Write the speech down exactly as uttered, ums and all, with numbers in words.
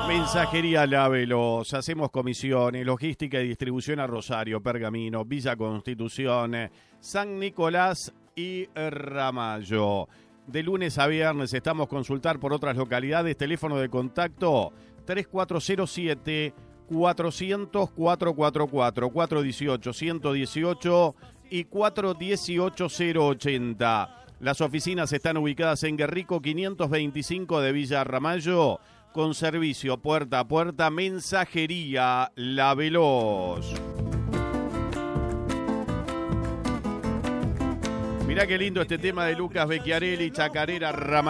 Mensajería La Veloz, hacemos comisiones, logística y distribución a Rosario, Pergamino, Villa Constitución, San Nicolás y Ramallo. De lunes a viernes estamos consultar por otras localidades, teléfono de contacto tres cuatro cero siete, cuatrocientos, cuatrocientos cuarenta y cuatro, cuatrocientos dieciocho, ciento dieciocho y cuatrocientos dieciocho, cero ochenta. Las oficinas están ubicadas en Guerrico quinientos veinticinco de Villa Ramallo, con servicio puerta a puerta, mensajería La Veloz. Mirá qué lindo este tema de Lucas Becchiarelli, Chacarera Ramallo.